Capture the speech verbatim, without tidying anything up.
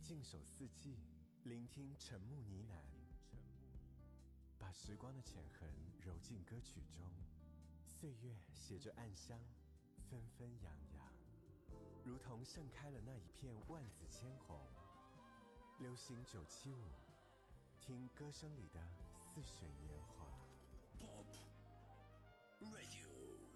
静守四季，聆听沉木呢喃，把时光的浅痕揉进歌曲中，岁月携着暗香，纷纷扬扬，如同盛开了那一片万紫千红。流行九七五，听歌声里的似水年华。 Pop Radio。